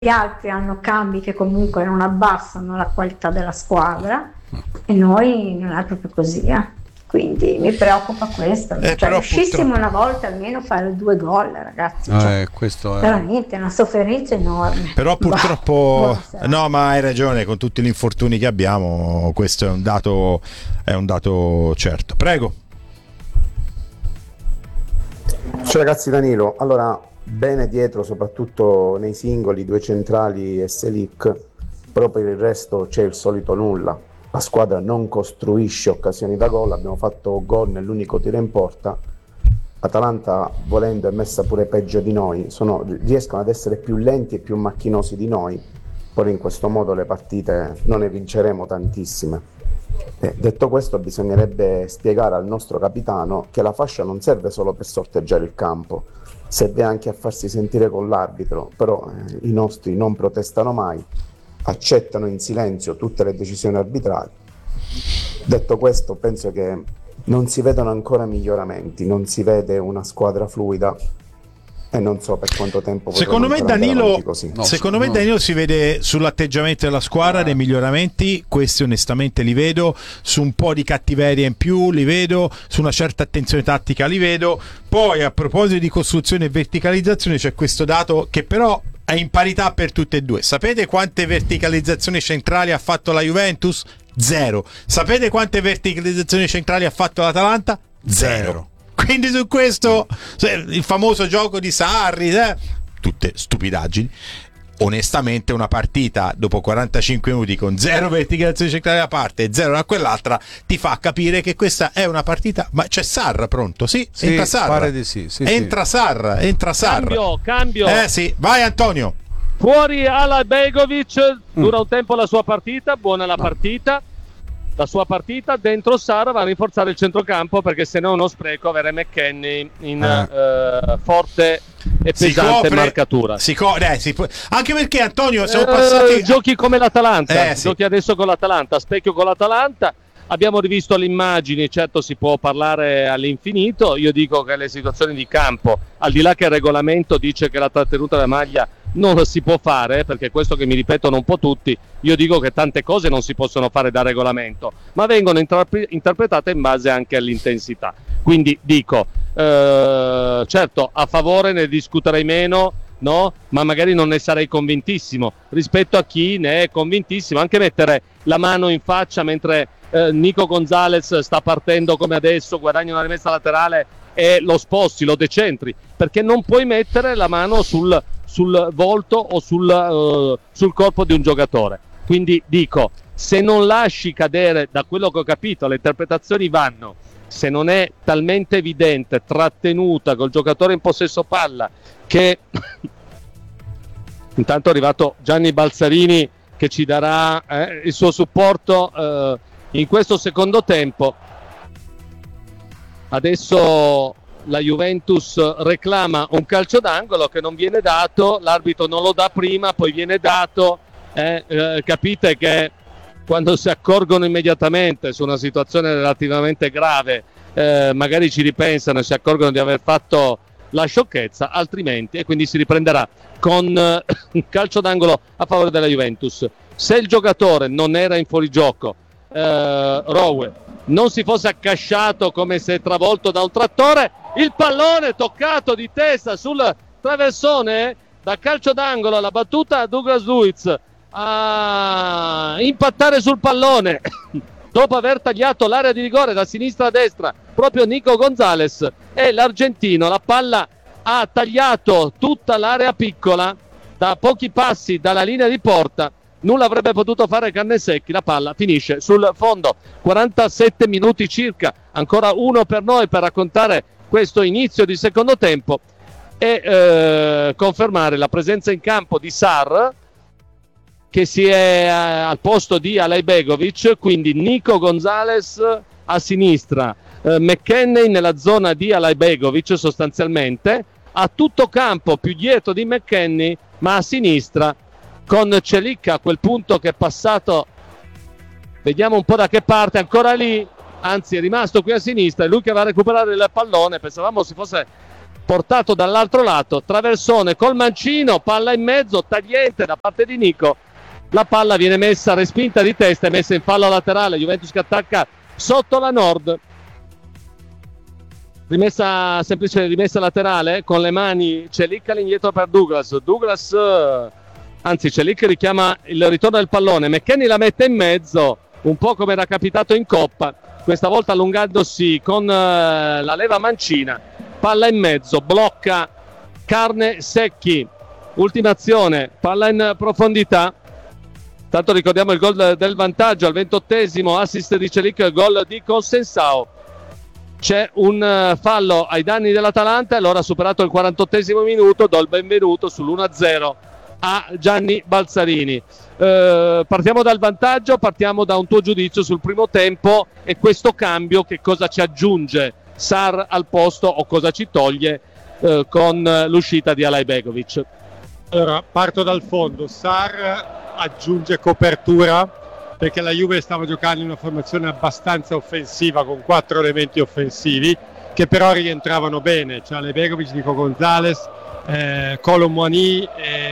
gli altri hanno cambi che comunque non abbassano la qualità della squadra e noi non è proprio così, Quindi mi preoccupa questo, riuscissimo una volta almeno a fare 2 gol, ragazzi, questo è veramente una sofferenza enorme. Però purtroppo no, ma hai ragione, con tutti gli infortuni che abbiamo questo è un dato certo. Prego. Ciao ragazzi, Danilo. Allora, bene dietro, soprattutto nei singoli, 2 centrali e Selic, però per il resto c'è il solito nulla. La squadra non costruisce occasioni da gol, abbiamo fatto gol nell'unico tiro in porta. Atalanta, volendo, è messa pure peggio di noi, riescono ad essere più lenti e più macchinosi di noi, poi in questo modo le partite non ne vinceremo tantissime. Detto questo, bisognerebbe spiegare al nostro capitano che la fascia non serve solo per sorteggiare il campo, serve anche a farsi sentire con l'arbitro, però i nostri non protestano mai, accettano in silenzio tutte le decisioni arbitrali. Detto questo, penso che non si vedono ancora miglioramenti, non si vede una squadra fluida e non so per quanto tempo. Secondo me Danilo si vede sull'atteggiamento della squadra dei miglioramenti, questi onestamente li vedo, su un po' di cattiveria in più li vedo, su una certa attenzione tattica li vedo. Poi a proposito di costruzione e verticalizzazione c'è questo dato che però è in parità per tutte e due. Sapete quante verticalizzazioni centrali ha fatto la Juventus? 0. Sapete quante verticalizzazioni centrali ha fatto l'Atalanta? 0. Quindi su questo il famoso gioco di Sarri, tutte stupidaggini. Onestamente una partita dopo 45 minuti con 0 verticalizzazioni centrali da parte e 0 da quell'altra ti fa capire che questa è una partita. Ma c'è Sarra pronto? Sì, entra Sarra. Pare di sì, entra Sarra. Cambio. Sì, vai Antonio. Fuori Alajbegovic, dura un tempo la sua partita, buona la partita. La sua partita, dentro Sarra va a rinforzare il centrocampo perché se no uno spreco avere McKennie in forte e pesante marcatura. Anche perché Antonio siamo passati giochi come l'Atalanta, giochi adesso con l'Atalanta, specchio con l'Atalanta. Abbiamo rivisto le immagini, certo si può parlare all'infinito. Io dico che le situazioni di campo, al di là che il regolamento dice che la trattenuta della maglia non si può fare, perché questo che mi ripetono un po' tutti, io dico che tante cose non si possono fare da regolamento, ma vengono interpretate in base anche all'intensità. Quindi dico, certo a favore ne discuterei meno, no? Ma magari non ne sarei convintissimo rispetto a chi ne è convintissimo. Anche mettere la mano in faccia mentre Nico Gonzalez sta partendo come adesso, guadagna una rimessa laterale e lo sposti, lo decentri, perché non puoi mettere la mano sul volto o sul corpo di un giocatore. Quindi dico, se non lasci cadere, da quello che ho capito le interpretazioni vanno, se non è talmente evidente, trattenuta col giocatore in possesso palla, che intanto è arrivato Gianni Balzarini che ci darà il suo supporto in questo secondo tempo. Adesso la Juventus reclama un calcio d'angolo che non viene dato, l'arbitro non lo dà prima, poi viene dato. Capite che quando si accorgono immediatamente su una situazione relativamente grave, magari ci ripensano e si accorgono di aver fatto la sciocchezza, altrimenti, e quindi si riprenderà con un calcio d'angolo a favore della Juventus. Se il giocatore non era in fuorigioco, Rowe non si fosse accasciato come se travolto da un trattore, il pallone toccato di testa sul traversone da calcio d'angolo, la battuta a Douglas Luiz a impattare sul pallone dopo aver tagliato l'area di rigore da sinistra a destra proprio Nico Gonzalez, e l'argentino la palla ha tagliato tutta l'area piccola da pochi passi dalla linea di porta. Nulla avrebbe potuto fare Cannesecchi, la palla finisce sul fondo. 47 minuti circa, ancora uno per noi per raccontare questo inizio di secondo tempo e confermare la presenza in campo di Sarr, che si è al posto di Alajbegovic, quindi Nico Gonzalez a sinistra, McKennie nella zona di Alajbegovic sostanzialmente, a tutto campo più dietro di McKennie ma a sinistra, con Celic a quel punto che è passato, vediamo un po' da che parte, ancora lì, anzi è rimasto qui a sinistra, è lui che va a recuperare il pallone, pensavamo si fosse portato dall'altro lato, traversone col mancino, palla in mezzo, tagliente da parte di Nico, la palla viene messa respinta di testa e messa in fallo laterale, Juventus che attacca sotto la Nord, semplice rimessa laterale con le mani, Celic all'indietro per Douglas, Celic richiama il ritorno del pallone, McKennie la mette in mezzo, un po' come era capitato in Coppa, questa volta allungandosi con la leva mancina, palla in mezzo, blocca Carne Secchi, ultima azione, palla in profondità. Tanto ricordiamo il gol del vantaggio al 28esimo, assist di Celic, gol di Consensao. C'è un fallo ai danni dell'Atalanta, allora superato il 48esimo minuto, do il benvenuto sull'1-0 a Gianni Balzarini. Partiamo dal vantaggio, partiamo da un tuo giudizio sul primo tempo e questo cambio, che cosa ci aggiunge Sarr al posto o cosa ci toglie con l'uscita di Alajbegovic? Allora, parto dal fondo. Sarr aggiunge copertura perché la Juve stava giocando in una formazione abbastanza offensiva con 4 elementi offensivi che però rientravano bene, cioè Alajbegovic, Nico Gonzalez, Kolo Muani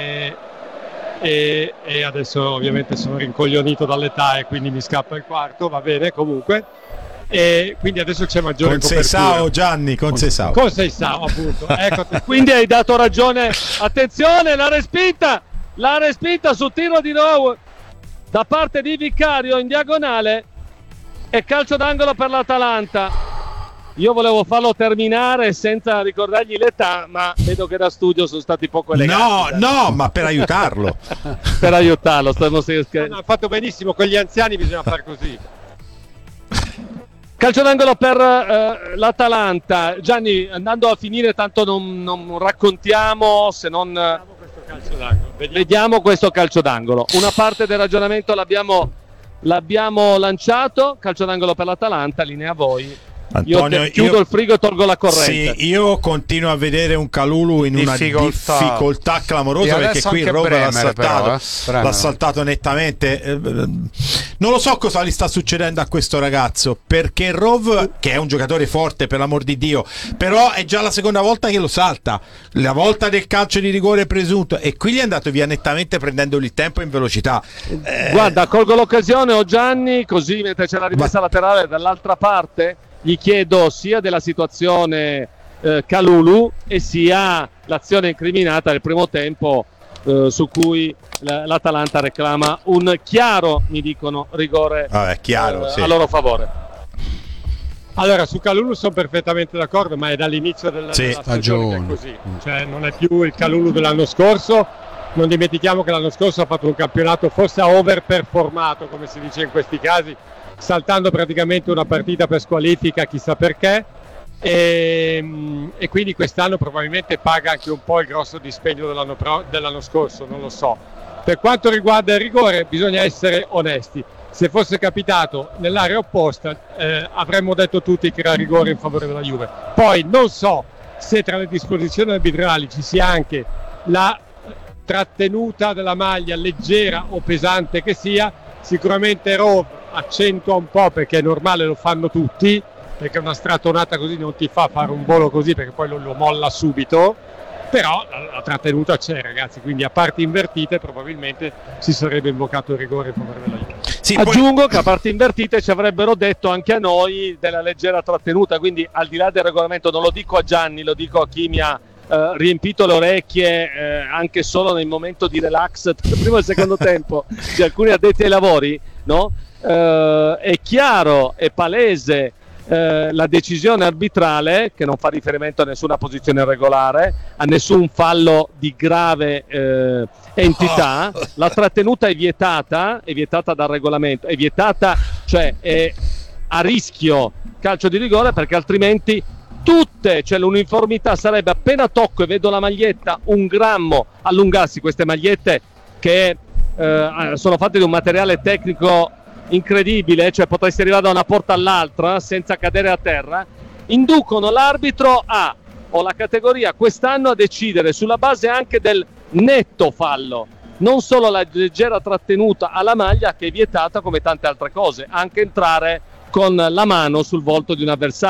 e adesso ovviamente sono rincoglionito dall'età e quindi mi scappa il quarto, va bene comunque, e quindi adesso c'è maggiore copertura. Seisao, Gianni, con Seisao appunto, ecco. Quindi hai dato ragione, attenzione, la respinta sul tiro di Rowe da parte di Vicario in diagonale e calcio d'angolo per l'Atalanta. Io volevo farlo terminare senza ricordargli l'età, ma vedo che da studio sono stati poco eleganti. No, ma per aiutarlo. Per aiutarlo, ha fatto benissimo, con gli anziani bisogna far così. Calcio d'angolo per l'Atalanta. Gianni, andando a finire, tanto non raccontiamo se non vediamo questo calcio d'angolo. Una parte del ragionamento l'abbiamo lanciato. Calcio d'angolo per l'Atalanta, linea a voi. Antonio, chiudo il frigo e tolgo la corrente. Sì, io continuo a vedere un Kalulu in una difficoltà clamorosa, perché qui il Roma l'ha saltato nettamente. Non lo so cosa gli sta succedendo a questo ragazzo, perché Rov, che è un giocatore forte per l'amor di Dio, però è già la seconda volta che lo salta, la volta del calcio di rigore presunto, e qui gli è andato via nettamente prendendogli il tempo in velocità. Guarda, colgo l'occasione, Gianni, così mentre c'è la rimessa laterale dall'altra parte gli chiedo sia della situazione Kalulu e sia l'azione incriminata del primo tempo su cui l'Atalanta reclama un chiaro, mi dicono, rigore chiaro, sì, a loro favore. Allora, su Kalulu sono perfettamente d'accordo, ma è dall'inizio della stagione che è così, cioè non è più il Kalulu dell'anno scorso. Non dimentichiamo che l'anno scorso ha fatto un campionato forse overperformato, come si dice in questi casi, saltando praticamente una partita per squalifica, chissà perché, e quindi quest'anno probabilmente paga anche un po' il grosso dispendio dell'anno scorso, non lo so. Per quanto riguarda il rigore bisogna essere onesti, se fosse capitato nell'area opposta avremmo detto tutti che era rigore in favore della Juve. Poi non so se tra le disposizioni arbitrali ci sia anche la trattenuta della maglia, leggera o pesante che sia. Sicuramente Rov accentua un po', perché è normale, lo fanno tutti, perché una strattonata così non ti fa fare un volo così, perché poi lo molla subito, però la trattenuta c'è, ragazzi, quindi a parti invertite probabilmente si sarebbe invocato il rigore in favore della Juve. Sì, aggiungo che a parti invertite ci avrebbero detto anche a noi della leggera trattenuta, quindi al di là del regolamento, non lo dico a Gianni, lo dico a chi mi ha riempito le orecchie anche solo nel momento di relax tra il primo e il secondo tempo di alcuni addetti ai lavori, no? È chiaro, è palese la decisione arbitrale, che non fa riferimento a nessuna posizione irregolare, a nessun fallo di grave entità. La trattenuta è vietata dal regolamento, è vietata, cioè è a rischio calcio di rigore, perché altrimenti cioè l'uniformità sarebbe, appena tocco e vedo la maglietta un grammo allungarsi, queste magliette che sono fatte di un materiale tecnico incredibile, cioè potresti arrivare da una porta all'altra senza cadere a terra, inducono l'arbitro o la categoria quest'anno a decidere sulla base anche del netto fallo, non solo la leggera trattenuta alla maglia, che è vietata come tante altre cose, anche entrare con la mano sul volto di un avversario.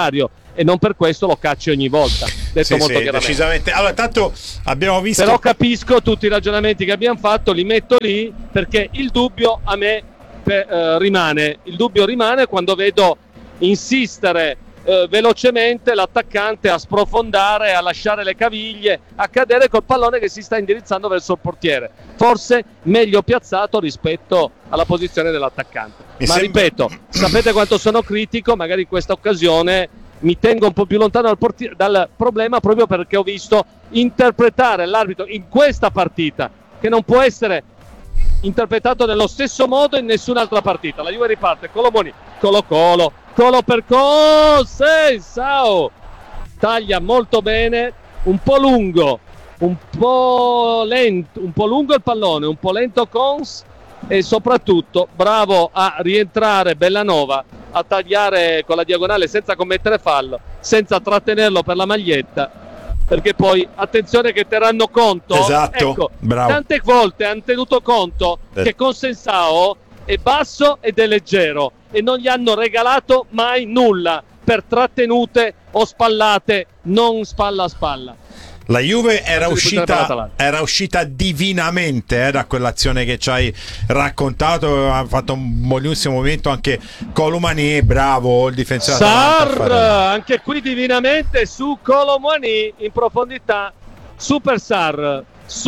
e non per questo lo cacci ogni volta, detto molto chiaramente. Decisamente. Allora, tanto abbiamo visto, però capisco tutti i ragionamenti che abbiamo fatto, li metto lì perché il dubbio a me rimane. Il dubbio rimane quando vedo insistere velocemente l'attaccante a sprofondare, a lasciare le caviglie, a cadere col pallone che si sta indirizzando verso il portiere, forse meglio piazzato rispetto alla posizione dell'attaccante. Ripeto, sapete quanto sono critico, magari in questa occasione mi tengo un po' più lontano dal problema, proprio perché ho visto interpretare l'arbitro in questa partita, che non può essere interpretato nello stesso modo in nessun'altra partita. La Juve riparte, Colomoni, Colo per Sao, taglia molto bene, un po' lungo, un po' lento, un po' lungo il pallone, un po' lento Cons, e soprattutto bravo a rientrare Bellanova, a tagliare con la diagonale senza commettere fallo, senza trattenerlo per la maglietta, perché poi attenzione che terranno conto, esatto, ecco, bravo. Tante volte hanno tenuto conto che con Sensao è basso ed è leggero e non gli hanno regalato mai nulla per trattenute o spallate, non spalla a spalla. La Juve era uscita divinamente da quell'azione che ci hai raccontato. Ha fatto un buonissimo momento anche Colomani, bravo il difensore Sarr, anche qui divinamente su Colomani in profondità. Super Sarr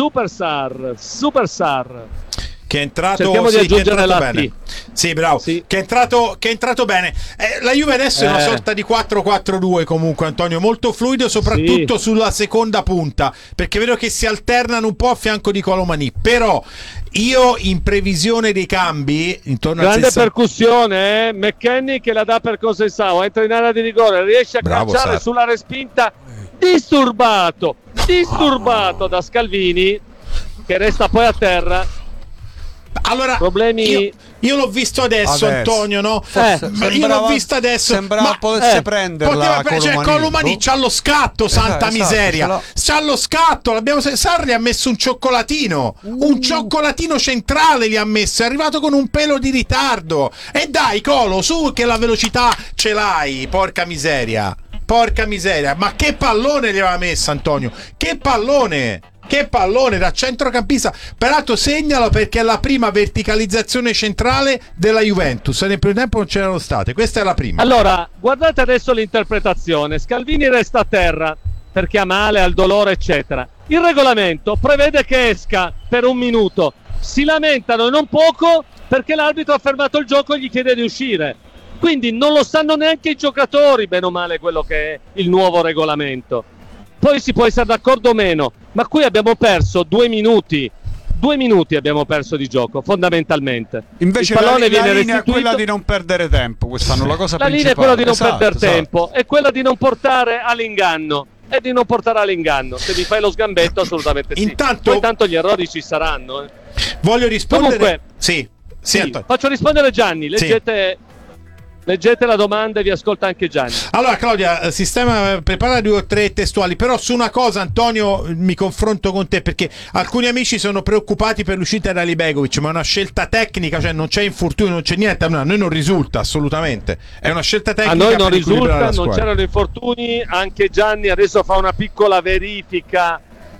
che è entrato, cerchiamo di aggiungere bene. Sì, bravo. Sì. Che è entrato bene. La Juve adesso è una sorta di 4-4-2 comunque, Antonio, molto fluido, soprattutto sulla seconda punta, perché vedo che si alternano un po' a fianco di Colomani. Però io, in previsione dei cambi, intorno grande al 60... percussione, McKennie che la dà per Consensao, entra in area di rigore, riesce a calciare sulla respinta, disturbato da Scalvini, che resta poi a terra. Allora, problemi... io l'ho visto adesso, Antonio, no? Io l'ho visto adesso. Sembrava potesse prenderla. Colomani c'ha lo scatto, santa miseria. C'ha lo scatto. Sarri ha messo un cioccolatino. Un cioccolatino centrale gli ha messo. È arrivato con un pelo di ritardo. E dai, Colo, su che la velocità ce l'hai. Porca miseria. Ma che pallone gli aveva messo, Antonio. Che pallone da centrocampista. Peraltro segnalo, perché è la prima verticalizzazione centrale della Juventus. Nel primo tempo non c'erano state. Questa è la prima. Allora, guardate adesso l'interpretazione. Scalvini resta a terra perché ha male, ha il dolore, eccetera. Il regolamento prevede che esca per 1 minuto. Si lamentano non poco perché l'arbitro ha fermato il gioco e gli chiede di uscire. Quindi non lo sanno neanche i giocatori, bene o male, quello che è il nuovo regolamento. Poi si può essere d'accordo o meno, ma qui abbiamo perso 2 minuti. 2 minuti abbiamo perso di gioco, fondamentalmente. Invece il pallone viene linea è quella di non perdere tempo, quest'anno la cosa principale. La linea è quella di non perdere tempo, è quella di non portare all'inganno. Se mi fai lo sgambetto, assolutamente sì. Poi tanto gli errori ci saranno. Voglio rispondere. Comunque, sì, faccio rispondere Gianni, leggete la domanda e vi ascolta anche Gianni. Allora, Claudia, prepara 2 o 3 testuali, però su una cosa, Antonio, mi confronto con te, perché alcuni amici sono preoccupati per l'uscita da Alibegovic, ma è una scelta tecnica, cioè non c'è infortunio, non c'è niente, a noi non risulta assolutamente, è una scelta tecnica. A noi non risulta, non c'erano infortuni, anche Gianni adesso fa una piccola verifica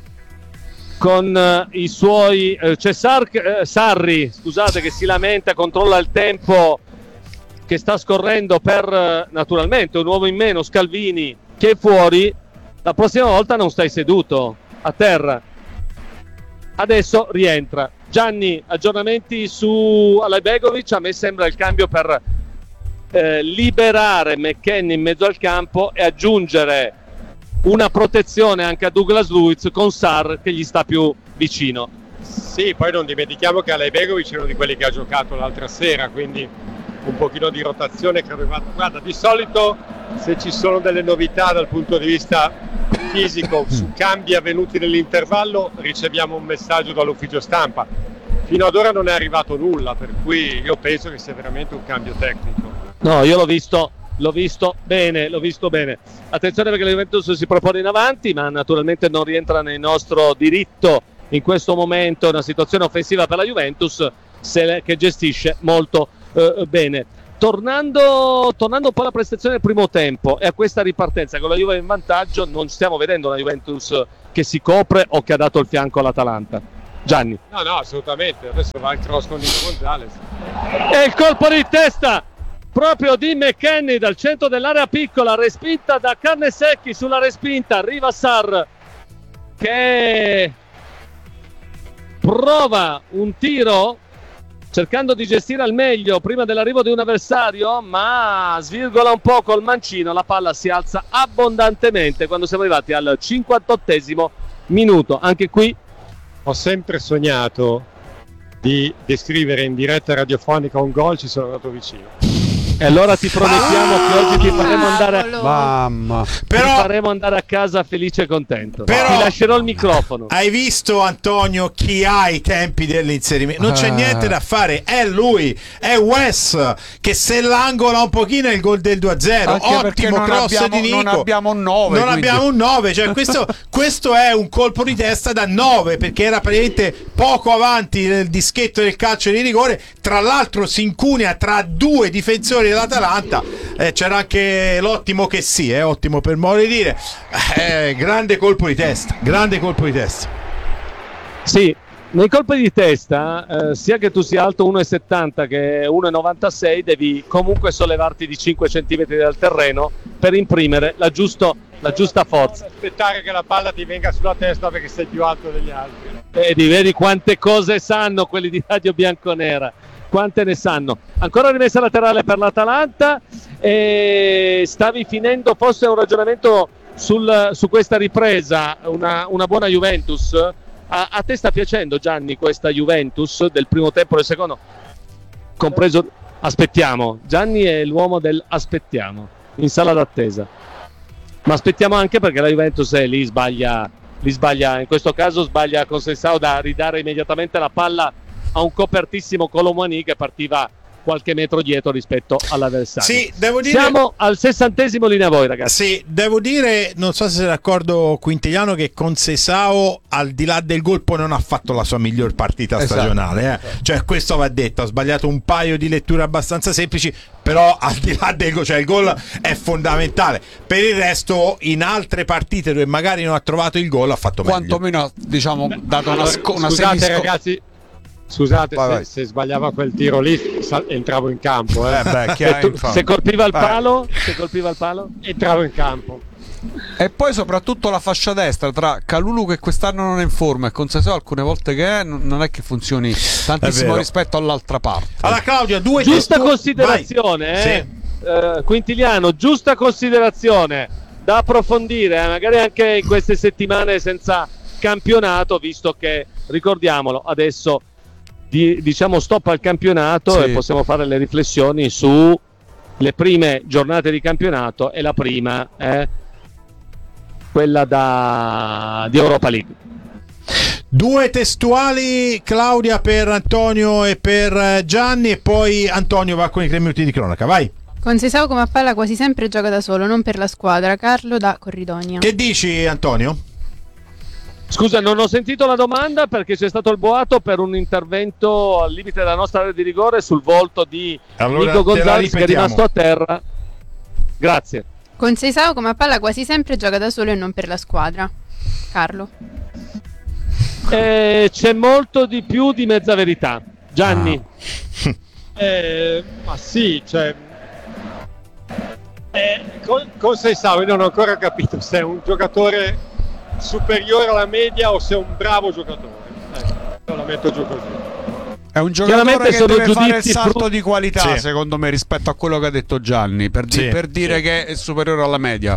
con i suoi c'è Sarri, scusate, che si lamenta, controlla il tempo che sta scorrendo per naturalmente un uomo in meno, Scalvini, che è fuori. La prossima volta non stai seduto a terra. Adesso rientra Gianni. Aggiornamenti su Alibegovic. A me sembra il cambio per liberare McKennie in mezzo al campo e aggiungere una protezione anche a Douglas Luiz con Sarr che gli sta più vicino. Sì, poi non dimentichiamo che Alibegovic è uno di quelli che ha giocato l'altra sera, quindi un pochino di rotazione credo. Guarda, di solito se ci sono delle novità dal punto di vista fisico su cambi avvenuti nell'intervallo riceviamo un messaggio dall'ufficio stampa. Fino ad ora non è arrivato nulla, per cui io penso che sia veramente un cambio tecnico. No, io l'ho visto bene. Attenzione, perché la Juventus si propone in avanti, ma naturalmente non rientra nel nostro diritto in questo momento una situazione offensiva per la Juventus che gestisce molto bene. tornando un po' alla prestazione del primo tempo e a questa ripartenza con la Juve in vantaggio, non stiamo vedendo una Juventus che si copre o che ha dato il fianco all'Atalanta. Gianni. No, assolutamente. Adesso va il cross con Nico Gonzalez. E il colpo di testa proprio di McKennie dal centro dell'area piccola, respinta da Carnesecchi. Sulla respinta arriva Sarr che prova un tiro cercando di gestire al meglio prima dell'arrivo di un avversario, ma svirgola un po' col mancino. La palla si alza abbondantemente quando siamo arrivati al 58esimo minuto. Anche qui ho sempre sognato di descrivere in diretta radiofonica un gol, ci sono andato vicino. E allora ti promettiamo che oggi ti faremo andare a casa felice e contento. Ti lascerò il microfono. Hai visto, Antonio, chi ha i tempi dell'inserimento? Non c'è niente da fare, è lui, è Wes che se l'angola un pochino è il gol del 2-0. Anche ottimo cross di Nico. Non abbiamo un 9. Abbiamo un 9, cioè questo è un colpo di testa da 9, perché era praticamente poco avanti nel dischetto del calcio di rigore. Tra l'altro si incunia tra due difensori dell'Atalanta, c'era anche l'ottimo che ottimo per modo di dire, grande colpo di testa. Sì, nei colpi di testa, sia che tu sia alto 1,70 che 1,96, devi comunque sollevarti di 5 cm dal terreno per imprimere la giusta forza. Aspettare che la palla ti venga sulla testa perché sei più alto degli altri. Vedi quante cose sanno quelli di Radio Bianconera. Quante ne sanno. Ancora rimessa laterale per l'Atalanta e stavi finendo forse un ragionamento su questa ripresa, una buona Juventus. A te sta piacendo, Gianni, questa Juventus del primo tempo e del secondo? Compreso aspettiamo. Gianni è l'uomo del aspettiamo in sala d'attesa, ma aspettiamo anche perché la Juventus lì sbaglia, in questo caso sbaglia con Sensao da ridare immediatamente la palla a un copertissimo Kolo Muani che partiva qualche metro dietro rispetto all'avversario. Sì, devo dire... Siamo al 60° linea voi, ragazzi. Sì, devo dire, non so se sei d'accordo Quintiliano, che con Sesao al di là del gol poi non ha fatto la sua miglior partita stagionale, Cioè questo va detto, ha sbagliato un paio di letture abbastanza semplici, però al di là del gol, cioè il gol è fondamentale. Per il resto in altre partite dove magari non ha trovato il gol ha fatto meglio. Quantomeno dato una scusate ragazzi, scusate, se sbagliava quel tiro lì entravo in campo, se colpiva il palo entravo in campo. E poi soprattutto la fascia destra tra Kalulu, che quest'anno non è in forma, e Conceição alcune volte che non è che funzioni tantissimo rispetto all'altra parte. Allora Claudia, giusta considerazione, Quintiliano, giusta considerazione da approfondire, magari anche in queste settimane senza campionato, visto che, ricordiamolo, adesso diciamo stop al campionato e possiamo fare le riflessioni su le prime giornate di campionato e la prima quella di Europa League. Due testuali, Claudia, per Antonio e per Gianni, e poi Antonio va con i 3 minuti di cronaca, vai. Conceição come a palla quasi sempre gioca da solo, non per la squadra. Carlo da Corridonia. Che dici, Antonio? Scusa, non ho sentito la domanda perché c'è stato il boato per un intervento al limite della nostra area di rigore sul volto di Nico Gonzalez, che è rimasto a terra. Grazie. Conceição come a palla quasi sempre gioca da solo e non per la squadra. Carlo. C'è molto di più di mezza verità. Gianni. Ma sì, cioè con Sensao io non ho ancora capito se è un giocatore superiore alla media o se è un bravo giocatore. Io la metto giù così. È un giocatore che deve fare il salto di qualità, secondo me, rispetto a quello che ha detto Gianni, per dire che è superiore alla media.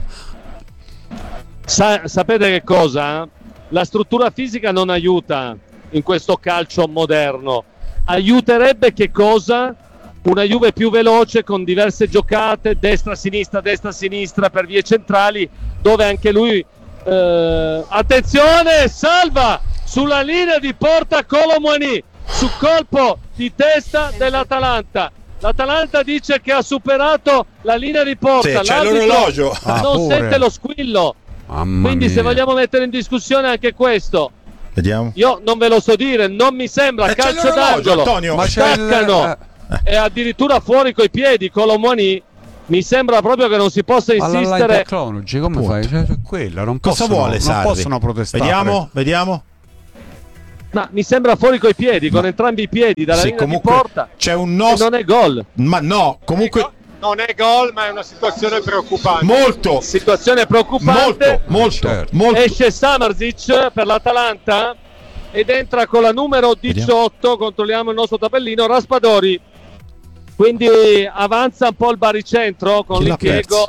Sapete che cosa? La struttura fisica non aiuta in questo calcio moderno. Aiuterebbe che cosa? Una Juve più veloce, con diverse giocate, destra-sinistra per vie centrali, dove anche lui attenzione, salva sulla linea di porta Kolo Muani su colpo di testa dell'Atalanta. L'Atalanta dice che ha superato la linea di porta, c'è l'orologio, non sente lo squillo. Quindi se vogliamo mettere in discussione anche questo, vediamo. Io non ve lo so dire, non mi sembra calcio d'angolo, Antonio. Ma è addirittura fuori coi piedi Colomwani. Mi sembra proprio che non si possa insistere. Come fai? Cioè, quella non cosa possono, vuole Sarri? Non possono protestare. Vediamo. Ma mi sembra fuori coi piedi, con entrambi i piedi dalla linea di porta. C'è un nostro. Non è gol. Ma no, comunque. Non è gol, ma è una situazione preoccupante. Molto. Situazione preoccupante. Molto. Esce Samardžić per l'Atalanta ed entra con la numero 18. Vediamo. Controlliamo il nostro tabellino. Raspadori. Quindi avanza un po' il baricentro con l'impiego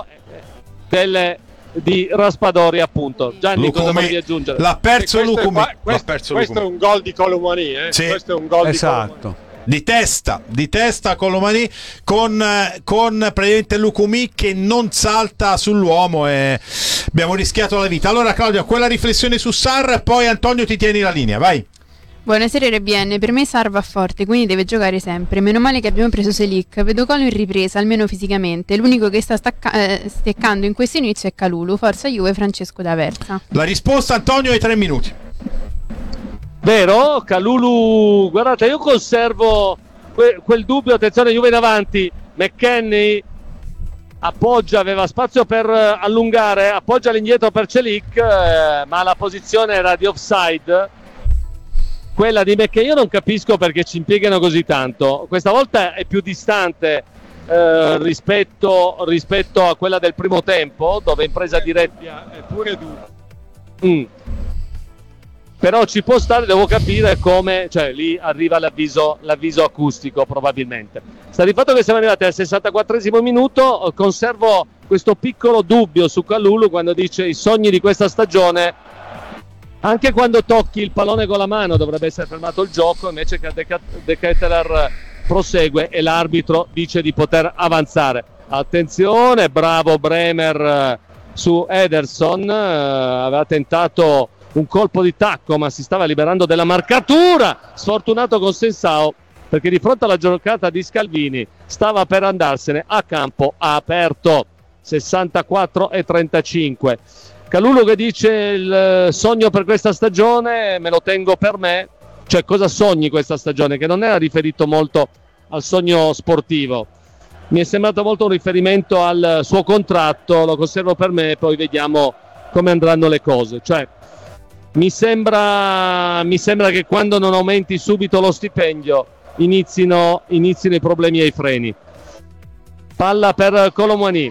di Raspadori, appunto. Gianni, cosa volevi aggiungere? L'ha perso Lucumi. Questo è un gol di Colomwani, Sì. Questo è un gol esatto. di testa Colomwani con praticamente Lucumi che non salta sull'uomo e abbiamo rischiato la vita. Allora Claudia, quella riflessione su Sarr, poi Antonio ti tieni la linea, vai. Buonasera RBN, per me Sarr va forte, quindi deve giocare sempre. Meno male che abbiamo preso Selic, vedo Colo in ripresa, almeno fisicamente. L'unico che sta steccando in questo inizio è Kalulu. Forza Juve, Francesco D'Aversa. La risposta, Antonio, ai 3 minuti. Vero, Kalulu, guardate, io conservo quel dubbio, attenzione Juve in avanti, McKennie appoggia, aveva spazio per allungare, appoggia all'indietro per Selic, ma la posizione era di offside. Quella di McKennie, io non capisco perché ci impiegano così tanto. Questa volta è più distante rispetto a quella del primo tempo, dove in presa diretta è pure duro. Però ci può stare, devo capire come, cioè lì arriva l'avviso acustico probabilmente. Sta di fatto che siamo arrivati al 64esimo minuto, conservo questo piccolo dubbio su Kalulu quando dice i sogni di questa stagione. Anche quando tocchi il pallone con la mano dovrebbe essere fermato il gioco, invece che De Ketelaere prosegue e l'arbitro dice di poter avanzare. Attenzione, bravo Bremer su Ederson, aveva tentato un colpo di tacco ma si stava liberando della marcatura, sfortunato con Sensao perché di fronte alla giocata di Scalvini stava per andarsene a campo aperto. 64-35. Kalulu che dice il sogno per questa stagione me lo tengo per me, cioè cosa sogni questa stagione, che non era riferito molto al sogno sportivo, mi è sembrato molto un riferimento al suo contratto, lo conservo per me e poi vediamo come andranno le cose. Cioè mi sembra che quando non aumenti subito lo stipendio inizino i problemi ai freni. Palla per Colomwani.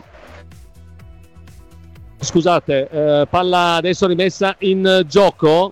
Scusate, palla adesso rimessa in gioco.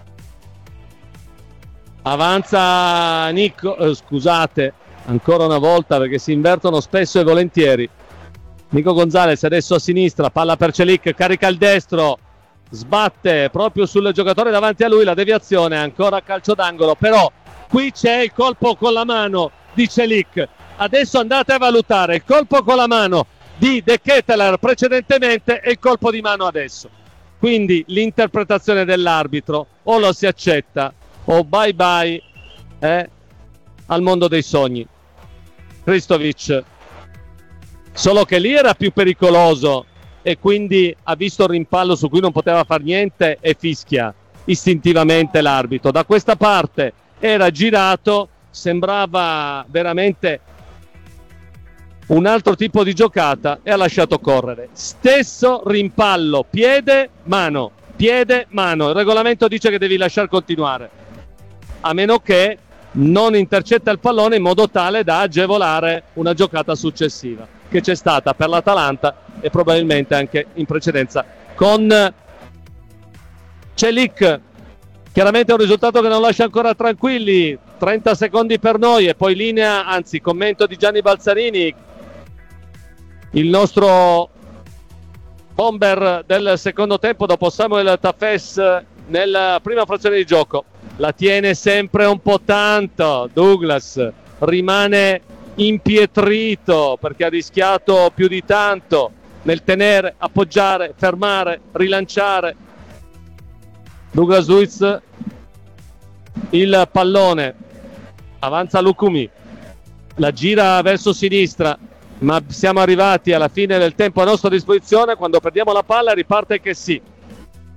Avanza Nico, scusate, ancora una volta perché si invertono spesso e volentieri. Nico Gonzalez adesso a sinistra, palla per Selic, carica il destro, sbatte proprio sul giocatore davanti a lui, la deviazione, ancora calcio d'angolo, però qui c'è il colpo con la mano di Selic. Adesso andate a valutare il colpo con la mano di De Ketelaere precedentemente e il colpo di mano adesso. Quindi l'interpretazione dell'arbitro o lo si accetta o bye bye al mondo dei sogni. Kristovic, solo che lì era più pericoloso e quindi ha visto il rimpallo su cui non poteva far niente e fischia istintivamente l'arbitro. Da questa parte era girato, sembrava veramente un altro tipo di giocata e ha lasciato correre. Stesso rimpallo, piede, mano. Il regolamento dice che devi lasciar continuare, a meno che non intercetta il pallone in modo tale da agevolare una giocata successiva, che c'è stata per l'Atalanta e probabilmente anche in precedenza con Selic. Chiaramente è un risultato che non lascia ancora tranquilli. 30 secondi per noi e poi linea, anzi commento di Gianni Balzarini, il nostro bomber del secondo tempo dopo Samuel Tafes nella prima frazione di gioco. La tiene sempre un po' tanto Douglas, rimane impietrito perché ha rischiato più di tanto nel tenere, appoggiare, fermare, rilanciare. Douglas Luiz, il pallone, avanza Lucumi, la gira verso sinistra, ma siamo arrivati alla fine del tempo a nostra disposizione. Quando perdiamo la palla riparte che sì.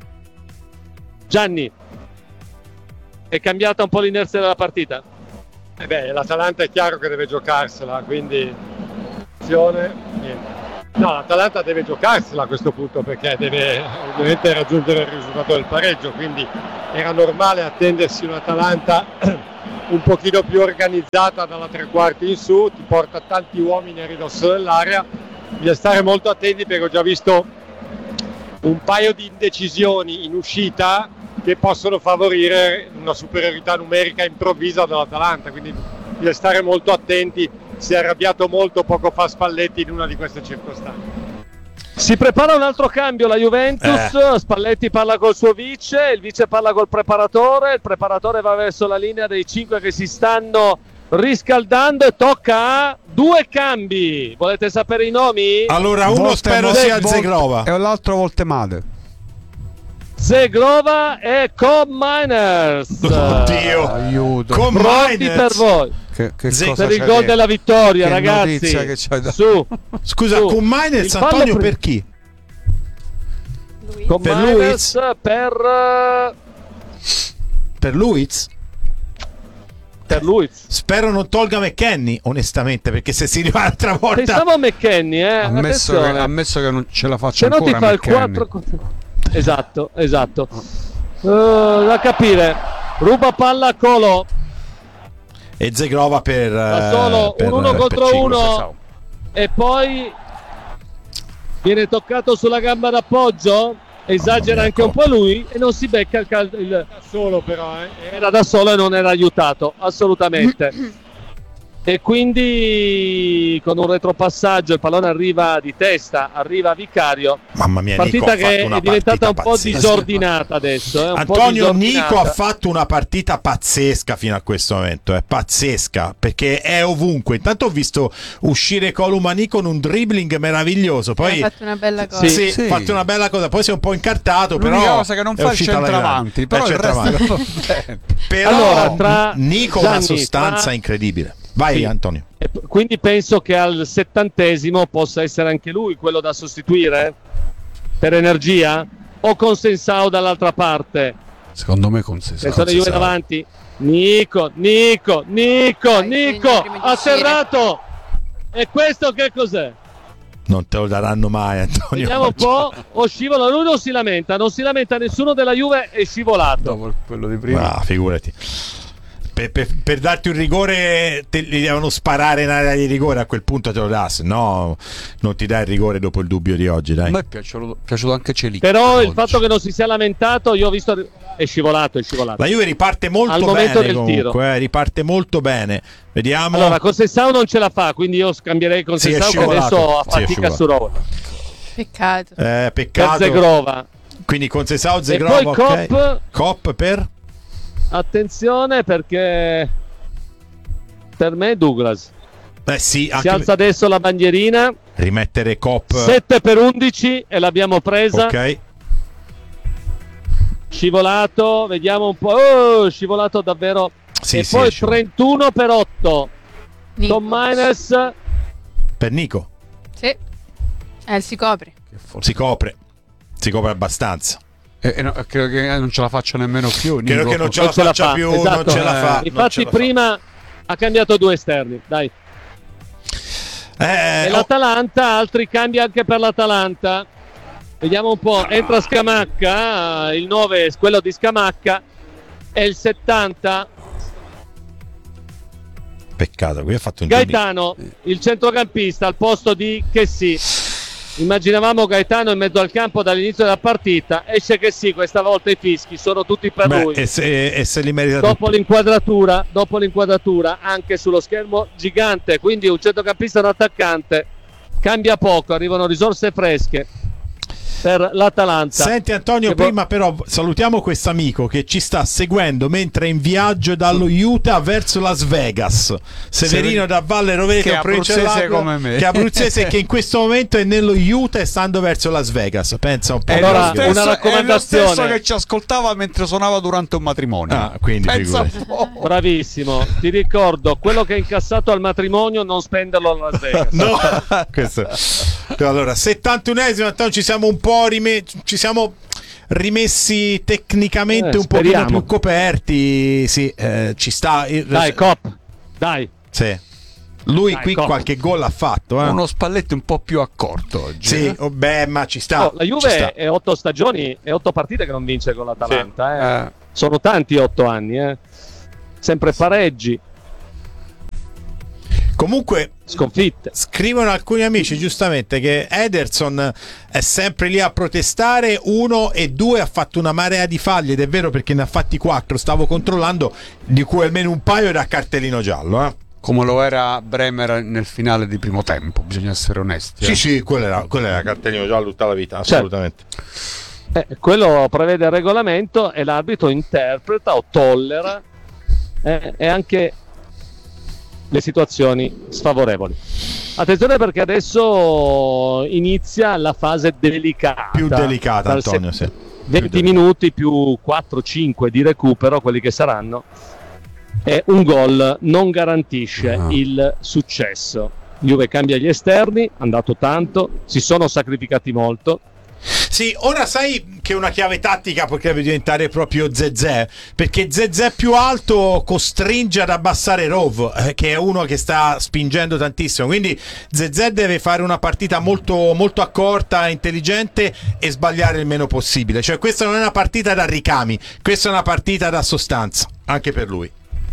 Gianni, è cambiata un po' l'inerzia della partita? l'Atalanta è chiaro che deve giocarsela, quindi attenzione, niente. No, l'Atalanta deve giocarsela a questo punto perché deve ovviamente raggiungere il risultato del pareggio, quindi era normale attendersi un'Atalanta un pochino più organizzata dalla tre quarti in su, ti porta tanti uomini a ridosso dell'area, bisogna stare molto attenti perché ho già visto un paio di indecisioni in uscita che possono favorire una superiorità numerica improvvisa dell'Atalanta, quindi bisogna stare molto attenti. Si è arrabbiato molto poco fa Spalletti in una di queste circostanze. Si prepara un altro cambio la Juventus, Spalletti parla col suo vice, il vice parla col preparatore, il preparatore va verso la linea dei 5 che si stanno riscaldando e tocca a 2 cambi. Volete sapere i nomi? Allora uno spero sia Zegrova e l'altro Voltemade. Zegrova e Cobb-Miners. Oddio, aiuto. Pronti per voi. Che Per il gol della vittoria, che ragazzi. Che su. Scusa, con Miners Antonio per chi? Per Luiz, per Luiz? Per Luiz. Spero non tolga McKennie, onestamente, perché se si arriva l'altra volta. Pensavo a McKennie, ammesso che non ce la faccia ancora. Se no ti fa McKennie. il 4. Esatto. Da capire. Ruba palla a Colo. E Zegrova per da solo un 1 contro 1 e poi viene toccato sulla gamba d'appoggio, esagera anche un po' lui e non si becca il da solo però era da solo e non era aiutato assolutamente. E quindi con un retropassaggio il pallone arriva di testa, arriva Vicario. Mamma mia, partita Nico che è diventata un po' disordinata adesso. Antonio, Nico ha fatto una partita pazzesca fino a questo momento, è pazzesca perché è ovunque. Intanto ho visto uscire Columani con un dribbling meraviglioso, poi ha fatto una bella cosa. Sì, ha fatto una bella cosa, poi si è un po' incartato, l'unica però cosa che non fa il centravanti, però il resto però allora, tra Nico ha una sostanza incredibile. Vai, sì. Antonio. E quindi penso che al 70° possa essere anche lui quello da sostituire per energia o con Sensao dall'altra parte. Secondo me con Sensao. Sono Juve davanti. Nico atterrato. E questo che cos'è? Non te lo daranno mai, Antonio. Vediamo un po'. O scivola, lui non si lamenta nessuno della Juve, è scivolato. Dopo quello di prima. Ah, figurati. Per darti un rigore gli devono sparare in area di rigore, a quel punto te lo dà, se no non ti dà il rigore dopo il dubbio di oggi, dai. A me è piaciuto anche Celic. Però oggi. Il fatto che non si sia lamentato, io ho visto è scivolato. La Juve riparte molto bene comunque, riparte molto bene. Vediamo. Allora con Sensao non ce la fa, quindi io scambierei con Sensao che adesso a fatica su Roma. Peccato. Per Zegrova. Quindi con Sensao, Zegrova, e poi Kopp per? Attenzione perché per me Douglas sì, si alza adesso la bandierina, rimettere Kopp 7/11 e l'abbiamo presa. Ok, scivolato, vediamo un po', scivolato davvero. Sì, e sì, poi 31/8 Tom Miners per Nico. Sì, si copre Abbastanza. No, credo che non ce la faccia nemmeno più. Credo Nico. che non ce la faccia più. Esatto. Non ce la fa. Infatti, prima ha cambiato 2 esterni. Dai. E l'Atalanta, altri cambi anche per l'Atalanta. Vediamo un po'. Entra Scamacca, il 9 è quello di Scamacca. E il 70. Peccato, qui ha fatto un Gaetano, il centrocampista al posto di Chessy. Immaginavamo Gaetano in mezzo al campo dall'inizio della partita, esce che sì, questa volta i fischi sono tutti per lui. E se li merita dopo l'inquadratura anche sullo schermo gigante, quindi un centrocampista e un attaccante, cambia poco, arrivano risorse fresche per l'Atalanta. Senti Antonio, prima però salutiamo questo amico che ci sta seguendo mentre è in viaggio dallo Utah verso Las Vegas. Severino da Valle Rovereto, che è abruzzese come me, che è abruzzese che in questo momento è nello Utah e stando verso Las Vegas. Pensa un po'. Allora, una raccomandazione. È lo stesso che ci ascoltava mentre suonava durante un matrimonio. Quindi bravissimo. Ti ricordo, quello che hai incassato al matrimonio non spenderlo a Las Vegas. No. Questo. Allora, 71esimo, Antonio, ci siamo un po' ci siamo rimessi tecnicamente un pochino più coperti. Sì, ci sta. Dai, Kopp. Dai. Sì. Lui qui qualche gol ha fatto. Uno Spalletti un po' più accorto oggi. Sì, ma ci sta. La Juve è 8 stagioni e 8 partite che non vince con l'Atalanta. Sì. Sono tanti 8 anni. Sempre pareggi. Comunque sconfitte. Scrivono alcuni amici giustamente che Ederson è sempre lì a protestare, 1 e 2 ha fatto una marea di falli, ed è vero perché ne ha fatti 4, stavo controllando, di cui almeno un paio era cartellino giallo. Come lo era Bremer nel finale di primo tempo, bisogna essere onesti. Sì, quello era cartellino giallo tutta la vita, assolutamente. Quello prevede il regolamento e l'arbitro interpreta o tollera e anche le situazioni sfavorevoli. Attenzione perché adesso inizia la fase delicata. Più delicata, Antonio, 20 minuti più 4-5 di recupero, quelli che saranno. E un gol non garantisce il successo. Juve cambia gli esterni, andato tanto, si sono sacrificati molto. Sì, ora sai che una chiave tattica potrebbe diventare proprio Zezé, perché Zezé più alto costringe ad abbassare Rov, che è uno che sta spingendo tantissimo, quindi Zezé deve fare una partita molto, molto accorta, intelligente e sbagliare il meno possibile. Cioè questa non è una partita da ricami, questa è una partita da sostanza, anche per lui.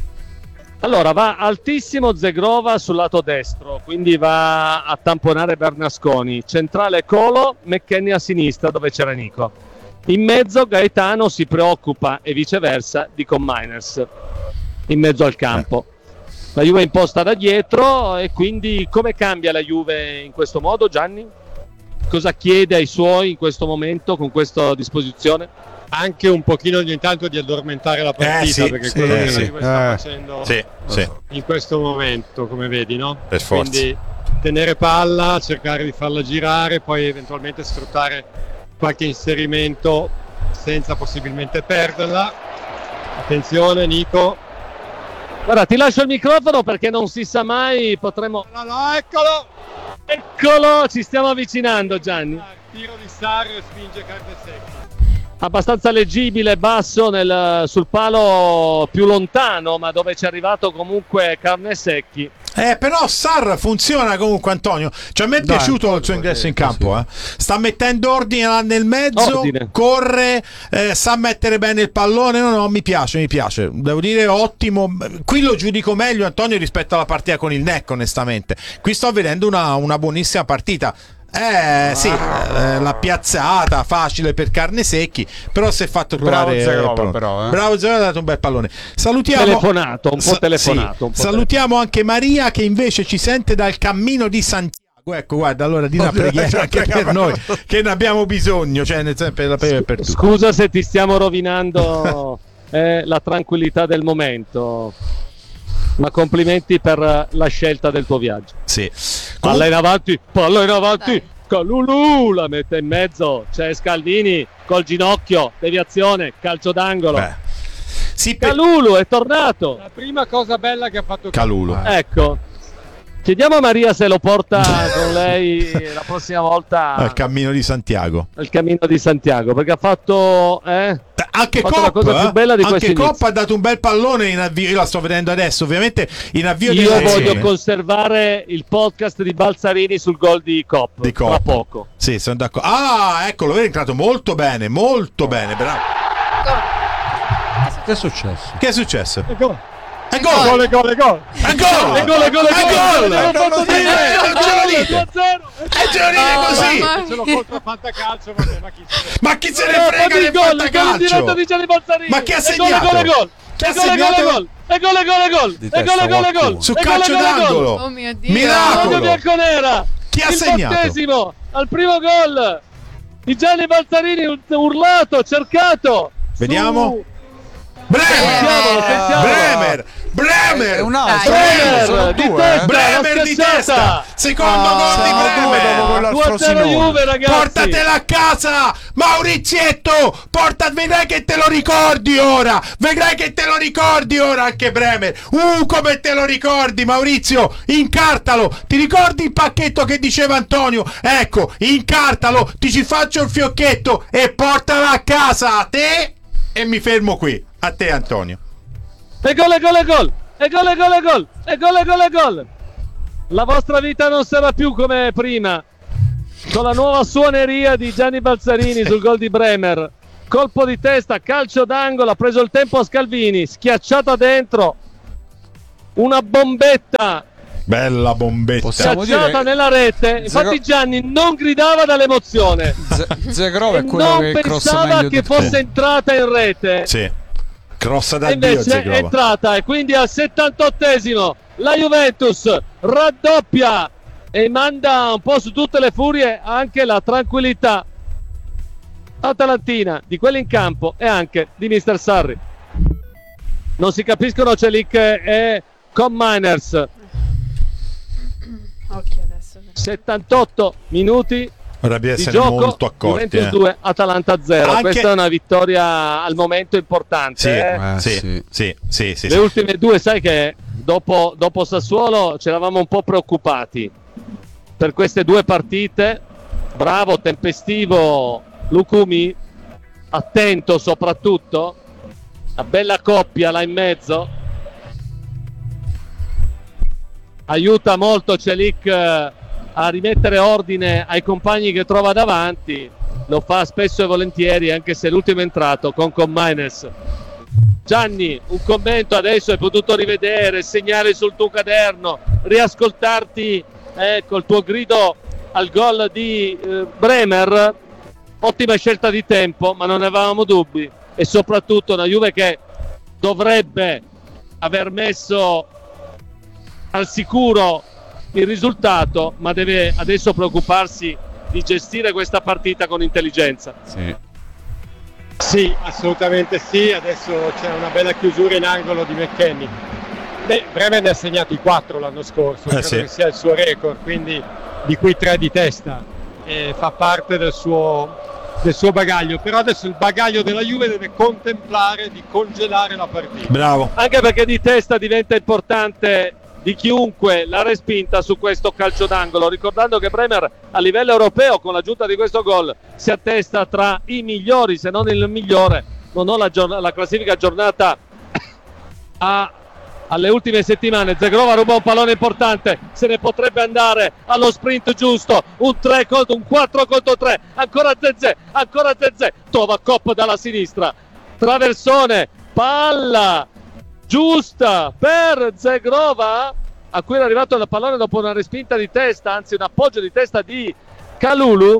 Allora va altissimo Zegrova sul lato destro, quindi va a tamponare Bernasconi, centrale Colo, McKennie a sinistra dove c'era Nico, in mezzo Gaetano si preoccupa e viceversa di Miners in mezzo al campo. La Juve è imposta da dietro e quindi come cambia la Juve in questo modo, Gianni? Cosa chiede ai suoi in questo momento con questa disposizione? Anche un pochino ogni tanto di addormentare la partita, perché quello che la Juve sta facendo in questo momento, come vedi, no? Per forza. Quindi tenere palla, cercare di farla girare, poi eventualmente sfruttare qualche inserimento senza possibilmente perderla. Attenzione Nico. Guarda, ti lascio il microfono perché non si sa mai, potremmo... No, eccolo! Eccolo, ci stiamo avvicinando, Gianni. Il tiro di Sarri spinge Carnesecchi. Abbastanza leggibile, basso sul palo più lontano, ma dove ci è arrivato comunque Carnesecchi. Però Sarr funziona comunque, Antonio. Cioè, a me è piaciuto il suo ingresso in campo. Sta mettendo ordine nel mezzo, corre, sa mettere bene il pallone. No, mi piace. Devo dire, ottimo. Qui lo giudico meglio, Antonio, rispetto alla partita con il Neck, onestamente. Qui sto vedendo una buonissima partita. La piazzata facile per Carnesecchi, però si è fatto trovare bravo Zegrova, ha dato un bel pallone. Salutiamo salutiamo anche Maria che invece ci sente dal Cammino di Santiago. Ecco, guarda, allora di una preghiera anche per noi che ne abbiamo bisogno, cioè per tutti. Scusa se ti stiamo rovinando la tranquillità del momento, ma complimenti per la scelta del tuo viaggio. Sì. Palla in avanti. Dai. Calulu la mette in mezzo, c'è Scalvini col ginocchio, deviazione, calcio d'angolo. Calulu è tornato. La prima cosa bella che ha fatto Calulu. Ecco. Chiediamo a Maria se lo porta con lei la prossima volta al Cammino di Santiago. Al Cammino di Santiago, perché ha fatto anche Coppa, la cosa più bella di anche Coppa ha dato un bel pallone in avvio. Io la sto vedendo adesso, ovviamente in avvio. Io voglio conservare il podcast di Balzarini sul gol di Coppa tra poco. Sì, sono d'accordo. Eccolo, è entrato molto bene, bravo. Che è successo? Che è successo? È gol! È così! Ce l'ho contro Fantacalcio, ma chi se ne frega del Fantacalcio? Ma chi ha segnato? È gol! Su calcio d'angolo! Oh mio Dio! Miracolo! Bianconera! Chi ha segnato? Il 20° al primo gol di Gianni Balzarini, urlato, cercato. Vediamo. Bremer! Bremer! Un altro! Bremer di testa! Secondo gol di Bremer! 2-0 Juve, ragazzi! Portatela a casa! Maurizietto! Vedrai che te lo ricordi ora! Anche Bremer! Come te lo ricordi, Maurizio? Incartalo! Ti ricordi il pacchetto che diceva Antonio? Ecco, incartalo! Ti ci faccio il fiocchetto e portala a casa! A te! E mi fermo qui. A te, Antonio. E gol! gol. La vostra vita non sarà più come prima, con la nuova suoneria di Gianni Balzarini sul gol di Bremer. Colpo di testa, calcio d'angolo, ha preso il tempo a Scalvini, schiacciata dentro, una bombetta, bella bombetta, schiacciata nella rete. Infatti Gianni non gridava dall'emozione. Zegrov è quello non che pensava che fosse entrata in rete. Sì, crossa da Dio invece è entrata, e quindi al 78esimo la Juventus raddoppia e manda un po' su tutte le furie anche la tranquillità atalantina di quelli in campo e anche di Mister Sarri. Non si capiscono Celik e Miners. 78 minuti di gioco, molto accorti, Juventus 2, Atalanta 0. Anche... questa è una vittoria al momento importante. Sì. Le ultime due, sai che dopo Sassuolo ci eravamo un po' preoccupati per queste due partite. Bravo, tempestivo Lukumi, attento soprattutto, una bella coppia là in mezzo, aiuta molto Celik a rimettere ordine ai compagni che trova davanti, lo fa spesso e volentieri, anche se l'ultimo è entrato con Commines. Gianni, un commento adesso, hai potuto rivedere, segnare sul tuo caderno, riascoltarti col tuo grido al gol di Bremer. Ottima scelta di tempo, ma non avevamo dubbi, e soprattutto una Juve che dovrebbe aver messo al sicuro il risultato, ma deve adesso preoccuparsi di gestire questa partita con intelligenza. Sì, assolutamente sì. Adesso c'è una bella chiusura in angolo di McKennie. Bremer ne ha segnati 4 l'anno scorso, credo che sia il suo record, quindi di cui 3 di testa, e fa parte del suo bagaglio. Però adesso il bagaglio della Juve deve contemplare di congelare la partita. Bravo. Anche perché di testa diventa importante di chiunque la respinta su questo calcio d'angolo, ricordando che Bremer a livello europeo con l'aggiunta di questo gol si attesta tra i migliori, se non il migliore. Non ho la classifica aggiornata alle ultime settimane. Zegrova ruba un pallone importante, se ne potrebbe andare allo sprint giusto, un 4 contro 3, ancora Zezé, Tovakop dalla sinistra, traversone, palla giusta per Zegrova, a cui era arrivato il pallone dopo una respinta di testa, anzi un appoggio di testa di Kalulu.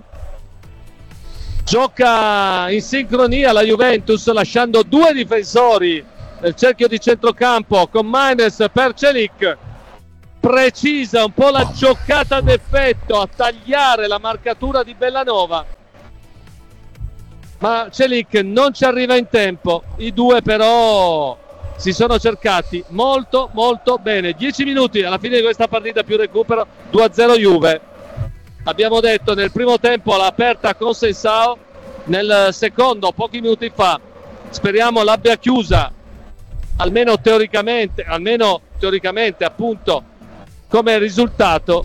Gioca in sincronia la Juventus, lasciando 2 difensori nel cerchio di centrocampo, con Maines per Celik. Precisa un po' la giocata d'effetto a tagliare la marcatura di Bellanova, ma Celik non ci arriva in tempo. I due però si sono cercati molto bene. 10 minuti alla fine di questa partita più recupero, 2-0 Juve. Abbiamo detto nel primo tempo l'ha aperta con Sensao, nel secondo pochi minuti fa speriamo l'abbia chiusa almeno teoricamente appunto come risultato.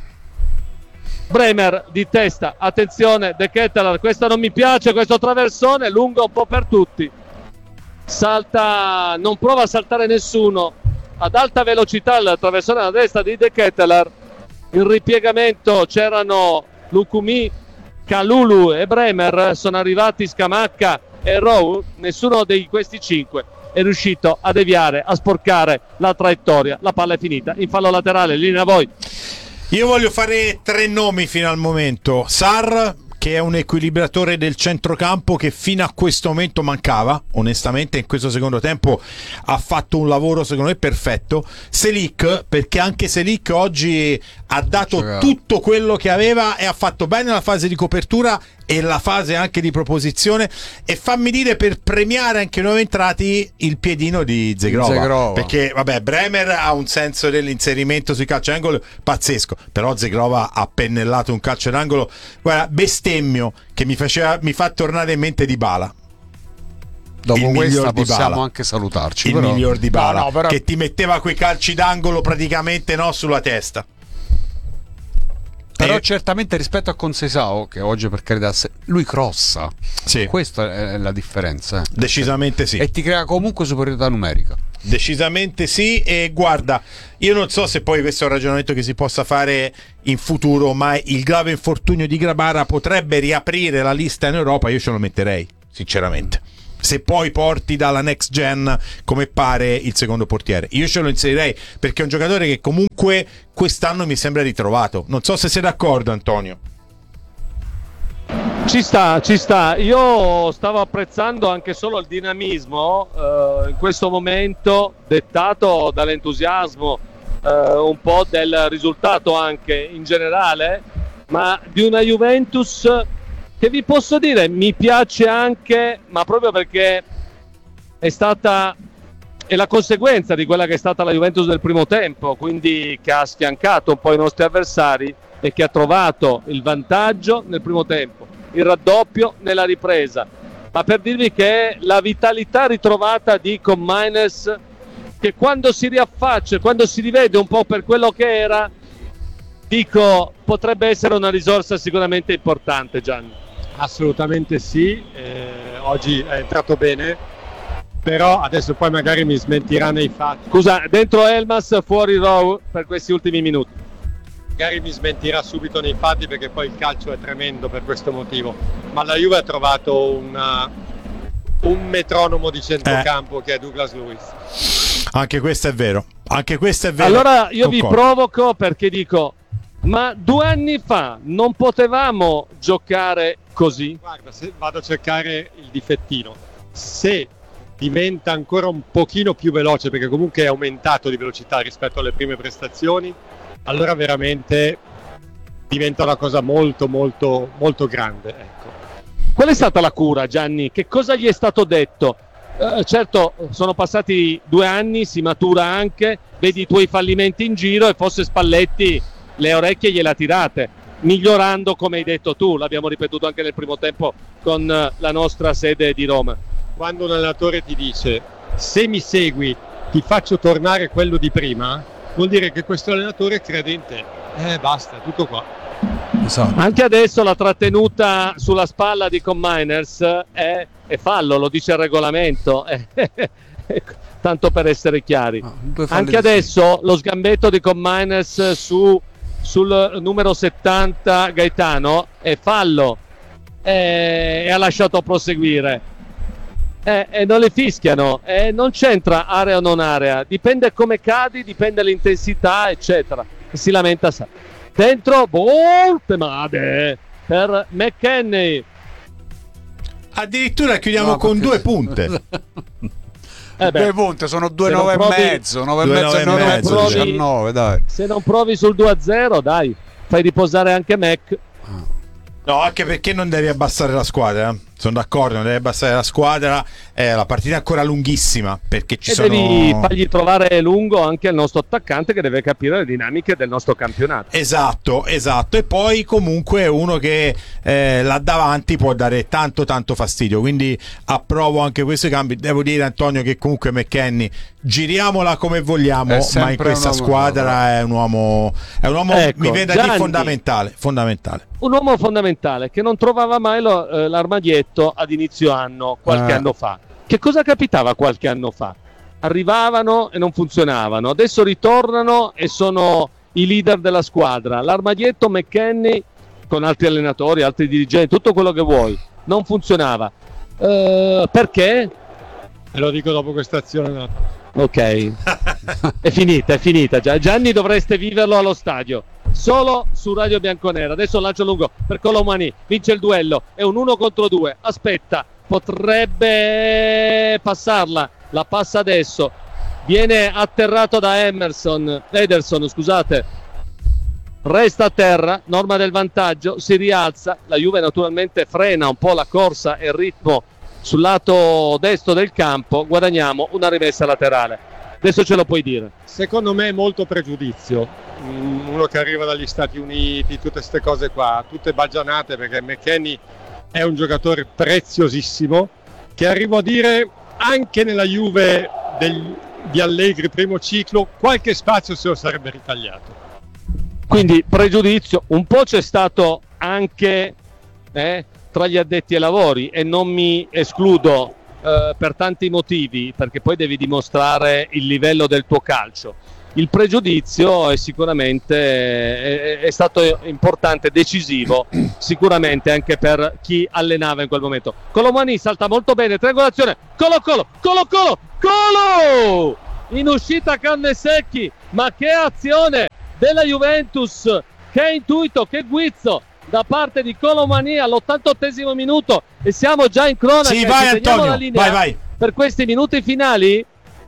Bremer di testa, attenzione De Ketelaere, questa non mi piace, questo traversone lungo un po' per tutti, salta, non prova a saltare nessuno, ad alta velocità il traversone alla destra di De Ketelaere. Il ripiegamento c'erano Lukumi, Kalulu e Bremer, sono arrivati Scamacca e Rowe, nessuno di questi 5 è riuscito a deviare, a sporcare la traiettoria. La palla è finita in fallo laterale, linea a voi. Io voglio fare 3 nomi fino al momento. Sarr, che è un equilibratore del centrocampo che fino a questo momento mancava, onestamente in questo secondo tempo ha fatto un lavoro secondo me perfetto. Selic, perché anche Selic oggi ha dato tutto quello che aveva e ha fatto bene la fase di copertura e la fase anche di proposizione, e fammi dire, per premiare anche i nuovi entrati, il piedino di Zegrova. Perché vabbè, Bremer ha un senso dell'inserimento sui calci d'angolo pazzesco, però Zegrova ha pennellato un calcio d'angolo, guarda, bestemmio, che mi fa tornare in mente Dybala. Dopo questa possiamo anche salutarci, il miglior Dybala, però... che ti metteva quei calci d'angolo praticamente sulla testa. Però certamente rispetto a Conceição, che oggi per carità lui crossa, questa è la differenza. Decisamente sì. E ti crea comunque superiorità numerica. Decisamente sì. E guarda, io non so se poi questo è un ragionamento che si possa fare in futuro, ma il grave infortunio di Grabara potrebbe riaprire la lista in Europa. Io ce lo metterei sinceramente, se poi porti dalla next gen come pare il secondo portiere. Io ce lo inserirei perché è un giocatore che comunque quest'anno mi sembra ritrovato. Non so se sei d'accordo, Antonio. Ci sta. Io stavo apprezzando anche solo il dinamismo in questo momento, dettato dall'entusiasmo, un po' del risultato anche in generale, ma di una Juventus che vi posso dire mi piace anche, ma proprio perché è la conseguenza di quella che è stata la Juventus del primo tempo, quindi che ha sfiancato un po' i nostri avversari e che ha trovato il vantaggio nel primo tempo, il raddoppio nella ripresa. Ma per dirvi che la vitalità ritrovata di Koopmeiners, che quando si riaffaccia, quando si rivede un po' per quello che era, dico, potrebbe essere una risorsa sicuramente importante, Gianni. Assolutamente sì, oggi è entrato bene, però adesso poi magari mi smentirà nei fatti. Scusa, dentro Elmas, fuori Rowe per questi ultimi minuti. Magari mi smentirà subito nei fatti perché poi il calcio è tremendo per questo motivo, ma la Juve ha trovato un metronomo di centrocampo che è Douglas Luiz. Anche questo è vero. Allora io vi provoco perché dico, ma 2 anni fa non potevamo giocare così? Guarda, se vado a cercare il difettino, se diventa ancora un pochino più veloce, perché comunque è aumentato di velocità rispetto alle prime prestazioni, allora veramente diventa una cosa molto molto molto grande, ecco. Qual è stata la cura, Gianni? Che cosa gli è stato detto? Certo, sono passati 2 anni, si matura anche, vedi i tuoi fallimenti in giro e forse Spalletti le orecchie gliele ha tirate, migliorando come hai detto tu, l'abbiamo ripetuto anche nel primo tempo con la nostra sede di Roma. Quando un allenatore ti dice se mi segui ti faccio tornare quello di prima, vuol dire che questo allenatore crede in te. Basta, tutto qua. Esatto. Anche adesso la trattenuta sulla spalla di Koopmeiners è fallo, lo dice il regolamento. Tanto per essere chiari. Anche adesso lo sgambetto di Koopmeiners sul numero 70 Gaetano è fallo e ha lasciato proseguire e non le fischiano, non c'entra area o non area, dipende come cadi, dipende l'intensità eccetera, e si lamenta dentro Voltemade per McKennie, addirittura chiudiamo con 2 punte. 2 punti sono 2,9,5, 9,5 e 19, dai. Se non provi sul 2-0, dai, fai riposare anche Mac. No, anche perché non devi abbassare la squadra. Sono d'accordo, non devi abbassare la squadra. La partita è ancora lunghissima perché devi fargli trovare lungo anche il nostro attaccante che deve capire le dinamiche del nostro campionato. Esatto. E poi comunque uno che là davanti può dare tanto fastidio. Quindi approvo anche questi cambi. Devo dire, Antonio, che comunque McKennie, giriamola come vogliamo, ma in questa squadra è un uomo ecco, mi vede di fondamentale. Un uomo fondamentale che non trovava mai l'armadietto ad inizio anno, qualche anno fa. Che cosa capitava qualche anno fa? Arrivavano e non funzionavano, adesso ritornano e sono i leader della squadra. L'armadietto McKennie, con altri allenatori, altri dirigenti, tutto quello che vuoi, non funzionava. Perché? Te lo dico dopo questa azione. Ok, è finita. Gianni, dovreste viverlo allo stadio. Solo su Radio Bianconera. Adesso lancio lungo per Colomani, vince il duello, è un 1 contro 2, aspetta, potrebbe passarla, la passa adesso, viene atterrato da Ederson, resta a terra, norma del vantaggio, si rialza, la Juve naturalmente frena un po' la corsa e il ritmo sul lato destro del campo, guadagniamo una rimessa laterale. Adesso ce lo puoi dire. Secondo me è molto pregiudizio, uno che arriva dagli Stati Uniti, tutte queste cose qua, tutte baggianate, perché McKennie è un giocatore preziosissimo, che arrivo a dire anche nella Juve di Allegri primo ciclo qualche spazio se lo sarebbe ritagliato. Quindi pregiudizio, un po' c'è stato anche tra gli addetti ai lavori, e non mi escludo per tanti motivi, perché poi devi dimostrare il livello del tuo calcio. Il pregiudizio è sicuramente è stato importante, decisivo, sicuramente anche per chi allenava in quel momento. Colomani salta molto bene, triangolazione, Colo! In uscita Carnesecchi, ma che azione della Juventus, che intuito, che guizzo da parte di Colomani all'88esimo minuto, e siamo già in cronaca. Sì, vai Antonio, vai. Per questi minuti finali.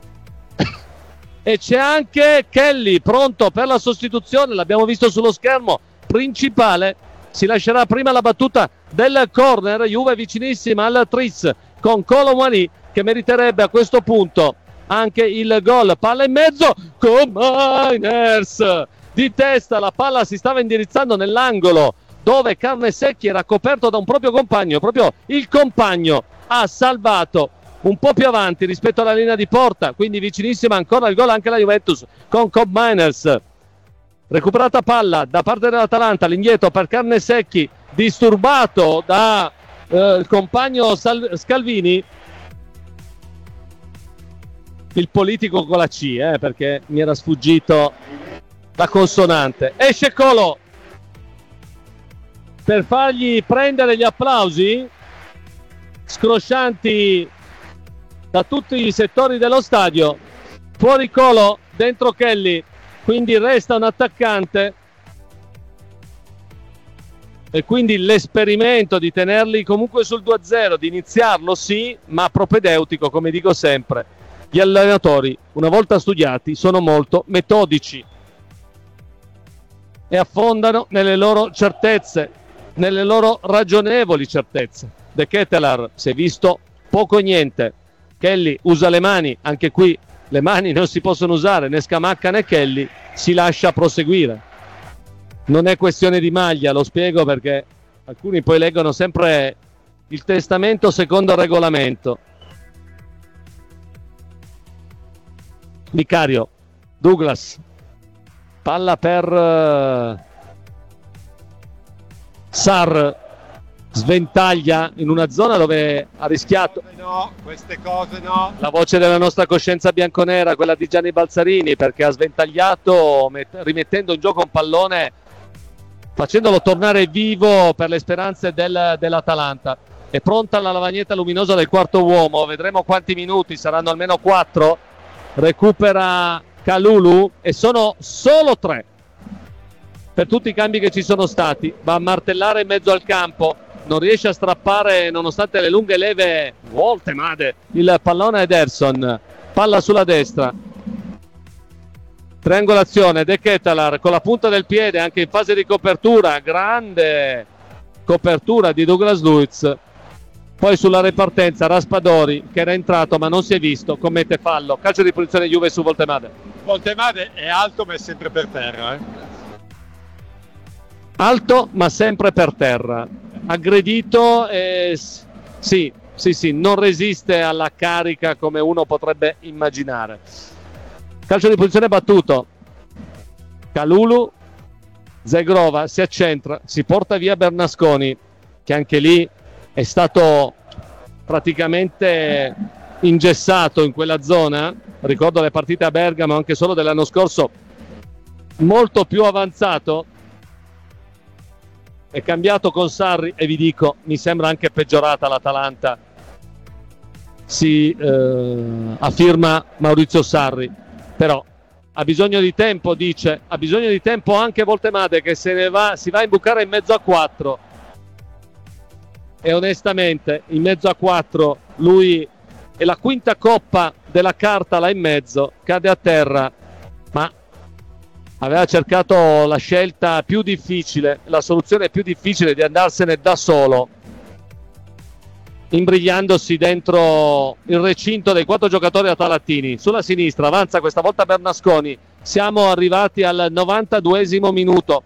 E c'è anche Kelly pronto per la sostituzione, l'abbiamo visto sullo schermo principale. Si lascerà prima la battuta del corner, Juve vicinissima al tris con Colomani, che meriterebbe a questo punto anche il gol. Palla in mezzo con Miners di testa, la palla si stava indirizzando nell'angolo dove Carnesecchi era coperto da un proprio compagno, proprio il compagno ha salvato un po' più avanti rispetto alla linea di porta, quindi vicinissima ancora al gol anche la Juventus con Cobb Miners. Recuperata palla da parte dell'Atalanta, all'indietro per Carnesecchi, disturbato da il compagno Scalvini, il politico con la C, perché mi era sfuggito la consonante. Esce Colo per fargli prendere gli applausi scroscianti da tutti i settori dello stadio. Fuori Colo, dentro Kelly, quindi resta un attaccante, e quindi l'esperimento di tenerli comunque sul 2-0, di iniziarlo sì, ma propedeutico, come dico sempre. Gli allenatori, una volta studiati, sono molto metodici e affondano nelle loro certezze, nelle loro ragionevoli certezze. De Ketelaere si è visto poco e niente. Kelly usa le mani, anche qui le mani non si possono usare, né Scamacca né Kelly, si lascia proseguire. Non è questione di maglia, lo spiego perché alcuni poi leggono sempre il testamento secondo il regolamento. Vicario, Douglas, palla per Sarr, sventaglia in una zona dove ha rischiato. No, queste cose no. La voce della nostra coscienza bianconera, quella di Gianni Balzarini, perché ha sventagliato rimettendo in gioco un pallone, facendolo tornare vivo per le speranze dell'Atalanta. È pronta la lavagnetta luminosa del quarto uomo, vedremo quanti minuti, saranno almeno 4. Recupera Kalulu e sono solo 3 per tutti i cambi che ci sono stati. Va a martellare in mezzo al campo, non riesce a strappare nonostante le lunghe leve Woltemade il pallone Ederson. Palla sulla destra, triangolazione, De Ketelaere con la punta del piede anche in fase di copertura, grande copertura di Douglas Luiz. Poi sulla ripartenza Raspadori, che era entrato ma non si è visto, commette fallo. Calcio di punizione Juve su Woltemade. Woltemade è alto ma è sempre per terra, Alto ma sempre per terra, aggredito, sì, non resiste alla carica come uno potrebbe immaginare. Calcio di punizione battuto, Kalulu, Zegrova si accentra, si porta via Bernasconi, che anche lì è stato praticamente ingessato in quella zona. Ricordo le partite a Bergamo anche solo dell'anno scorso, molto più avanzato. È cambiato con Sarri e vi dico, mi sembra anche peggiorata l'Atalanta. Si affirma Maurizio Sarri, però ha bisogno di tempo, dice, ha bisogno di tempo anche Woltemade, che si va a imbucare in mezzo a 4. E onestamente in mezzo a 4 lui è la quinta coppa della carta là in mezzo, cade a terra, ma aveva cercato la scelta più difficile, la soluzione più difficile di andarsene da solo, imbrigliandosi dentro il recinto dei 4 giocatori atalantini. Sulla sinistra avanza questa volta Bernasconi, siamo arrivati al 92esimo minuto.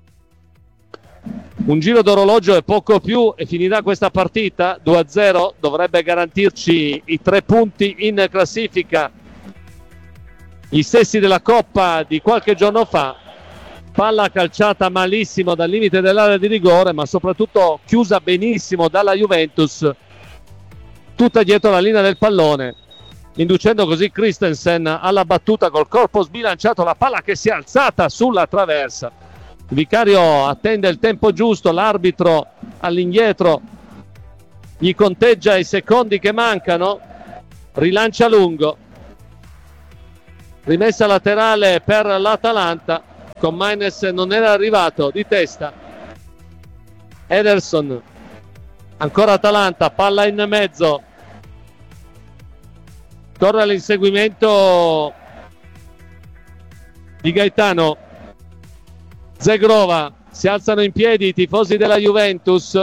Un giro d'orologio e poco più e finirà questa partita 2-0, dovrebbe garantirci i 3 punti in classifica, gli stessi della Coppa di qualche giorno fa. palla calciata malissimo dal limite dell'area di rigore, ma soprattutto chiusa benissimo dalla Juventus, tutta dietro la linea del pallone, inducendo così Christensen alla battuta col corpo sbilanciato, la palla che si è alzata sulla traversa. Vicario attende il tempo giusto, l'arbitro all'indietro gli conteggia i secondi che mancano, rilancia lungo, rimessa laterale per l'Atalanta, con Maines non era arrivato, di testa Ederson, ancora Atalanta, palla in mezzo, torna all'inseguimento di Gaetano, Zegrova, si alzano in piedi i tifosi della Juventus.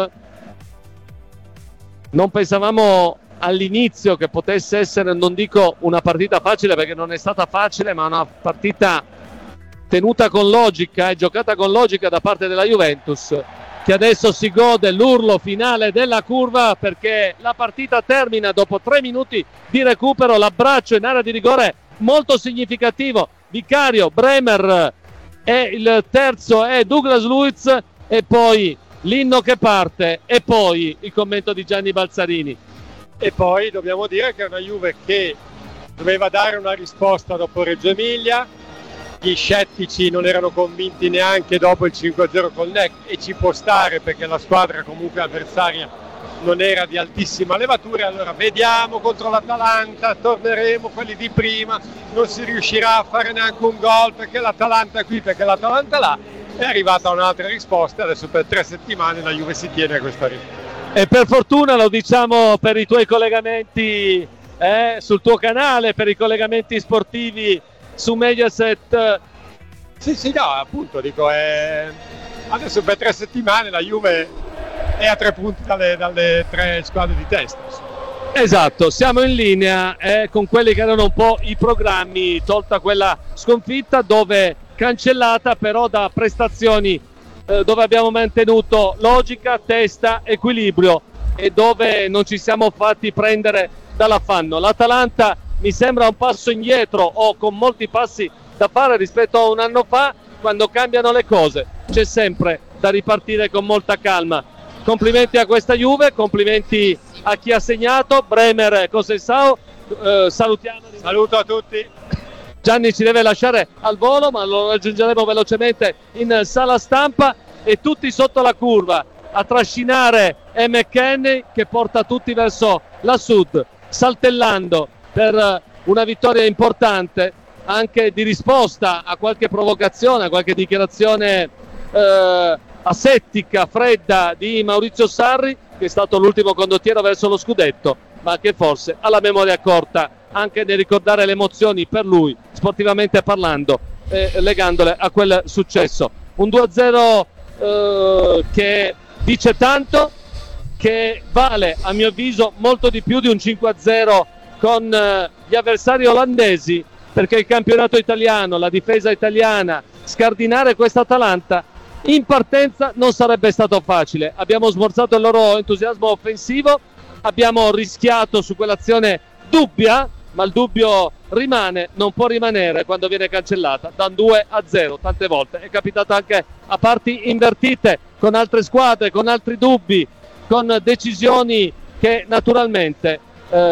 Non pensavamo all'inizio che potesse essere, non dico una partita facile perché non è stata facile, ma una partita tenuta con logica e giocata con logica da parte della Juventus, che adesso si gode l'urlo finale della curva perché la partita termina dopo 3 minuti di recupero. L'abbraccio in area di rigore molto significativo, Vicario, Bremer e il terzo è Douglas Luiz, e poi l'inno che parte e poi il commento di Gianni Balzarini. E poi dobbiamo dire che è una Juve che doveva dare una risposta dopo Reggio Emilia, gli scettici non erano convinti neanche dopo il 5-0 col NEC, e ci può stare perché la squadra comunque avversaria non era di altissima levatura. Allora vediamo contro l'Atalanta, torneremo quelli di prima, non si riuscirà a fare neanche un gol perché l'Atalanta è qui, perché l'Atalanta là. È arrivata un'altra risposta, adesso per 3 settimane la Juve si tiene a questa risposta. E per fortuna, lo diciamo per i tuoi collegamenti sul tuo canale, per i collegamenti sportivi su Mediaset. Sì, no, appunto, dico, adesso per 3 settimane la Juve è a 3 punti dalle 3 squadre di testa. Esatto, siamo in linea con quelli che erano un po' i programmi, tolta quella sconfitta dove cancellata però da prestazioni dove abbiamo mantenuto logica, testa, equilibrio e dove non ci siamo fatti prendere dall'affanno. L'Atalanta mi sembra un passo indietro o con molti passi da fare rispetto a un anno fa. Quando cambiano le cose c'è sempre da ripartire con molta calma. Complimenti a questa Juve, complimenti a chi ha segnato, Bremer e Cosensao. Salutiamo. Saluto a tutti. Gianni ci deve lasciare al volo, ma lo raggiungeremo velocemente in sala stampa, e tutti sotto la curva a trascinare McKennie che porta tutti verso la sud, saltellando per una vittoria importante, anche di risposta a qualche provocazione, a qualche dichiarazione asettica, fredda di Maurizio Sarri, che è stato l'ultimo condottiero verso lo scudetto, ma che forse ha la memoria corta anche nel ricordare le emozioni per lui, sportivamente parlando, legandole a quel successo. Un 2-0 che dice tanto, che vale a mio avviso molto di più di un 5-0 con gli avversari olandesi, perché il campionato italiano, la difesa italiana, scardinare questa Atalanta in partenza non sarebbe stato facile. Abbiamo smorzato il loro entusiasmo offensivo, abbiamo rischiato su quell'azione dubbia, ma il dubbio rimane, non può rimanere quando viene cancellata da 2-0. Tante volte è capitato anche a parti invertite, con altre squadre, con altri dubbi, con decisioni che naturalmente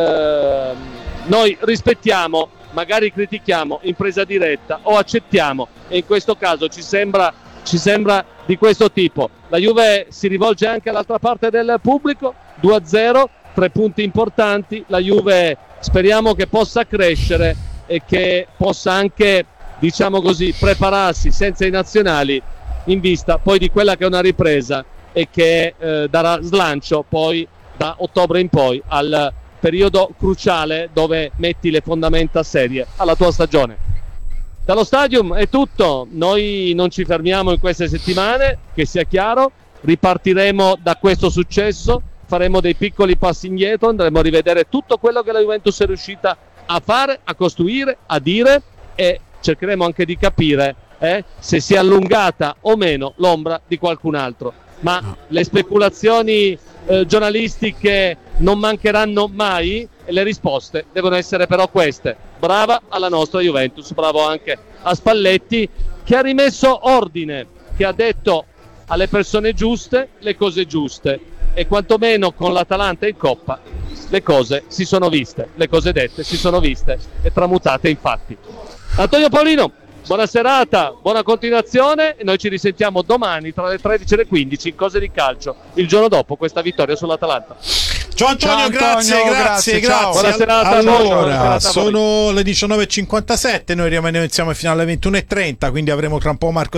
noi rispettiamo, magari critichiamo in presa diretta o accettiamo, e in questo caso ci sembra di questo tipo. La Juve si rivolge anche all'altra parte del pubblico, 2-0, 3 punti importanti. La Juve speriamo che possa crescere e che possa anche, diciamo così, prepararsi senza i nazionali in vista poi di quella che è una ripresa e che darà slancio poi da ottobre in poi al periodo cruciale dove metti le fondamenta serie alla tua stagione. Dallo Stadium è tutto, noi non ci fermiamo in queste settimane, che sia chiaro, ripartiremo da questo successo, faremo dei piccoli passi indietro, andremo a rivedere tutto quello che la Juventus è riuscita a fare, a costruire, a dire, e cercheremo anche di capire se si è allungata o meno l'ombra di qualcun altro. Ma le speculazioni giornalistiche non mancheranno mai, e le risposte devono essere però queste. brava alla nostra Juventus, bravo anche a Spalletti che ha rimesso ordine, che ha detto alle persone giuste le cose giuste, e quantomeno con l'Atalanta in Coppa le cose si sono viste, le cose dette si sono viste e tramutate in fatti. Antonio Paolino, buona serata, buona continuazione, e noi ci risentiamo domani tra le 13 e le 15 in Cose di Calcio, il giorno dopo questa vittoria sull'Atalanta. Ciao Antonio, grazie. Buona serata allora, sono le 19.57, noi rimaniamo insieme fino alle 21.30, quindi avremo tra un po' Marco